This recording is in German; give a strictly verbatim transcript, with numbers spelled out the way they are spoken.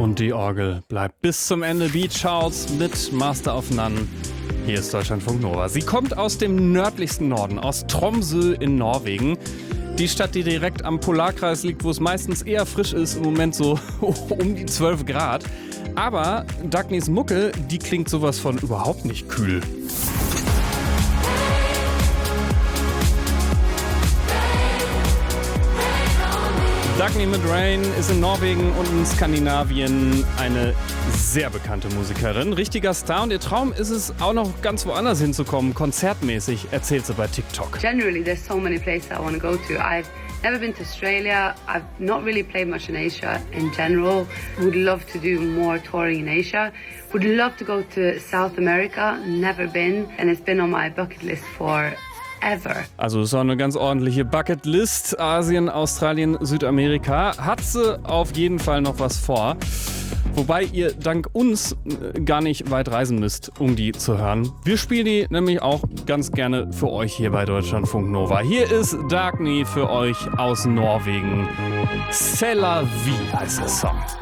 Und die Orgel bleibt bis zum Ende Beach House mit Master of None. Hier ist Deutschlandfunk Nova. Sie kommt aus dem nördlichsten Norden, aus Tromsø in Norwegen. Die Stadt, die direkt am Polarkreis liegt, wo es meistens eher frisch ist, im Moment so um die zwölf Grad. Aber Dagnys Mucke, die klingt sowas von überhaupt nicht kühl. Dagny mit Rain ist in Norwegen und in Skandinavien eine sehr bekannte Musikerin. Richtiger Star, und ihr Traum ist es, auch noch ganz woanders hinzukommen, konzertmäßig, erzählt sie bei TikTok. Generally, there's so many places I want to go to. I've never been to Australia. I've not really played much in Asia in general. Would love to do more touring in Asia. Would love to go to South America. Never been, and it's been on my bucket list for ever. Also ist auch eine ganz ordentliche Bucketlist. Asien, Australien, Südamerika. Hat sie auf jeden Fall noch was vor. Wobei ihr dank uns gar nicht weit reisen müsst, um die zu hören. Wir spielen die nämlich auch ganz gerne für euch hier bei Deutschlandfunk Nova. Hier ist Dagny für euch aus Norwegen. C'est la vie heißt der Song.